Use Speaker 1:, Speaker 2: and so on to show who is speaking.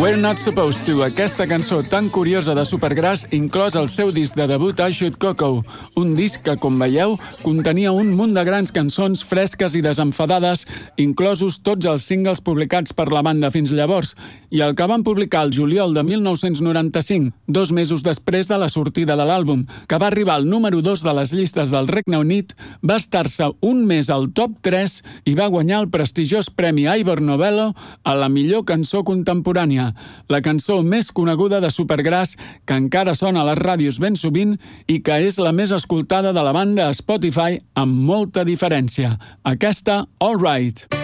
Speaker 1: We're Not Supposed To, aquesta cançó tan curiosa de Supergrass, inclòs el seu disc de debut I Should Coco, un disc que, com veieu, contenia un munt de grans cançons fresques i desenfadades, inclosos tots els singles publicats per la banda fins llavors, i el que van publicar el juliol de 1995, 2 mesos després de la sortida de l'àlbum, que va arribar al número 2 de les llistes del Regne Unit, va estar-se un mes al top 3 i va guanyar el prestigiós premi Ivor Novello a la millor cançó contemporània, la cançó més coneguda de Supergrass, que encara sona a les ràdios ben sovint i que és la més escoltada de la banda a Spotify amb molta diferència. Aquesta, All Right.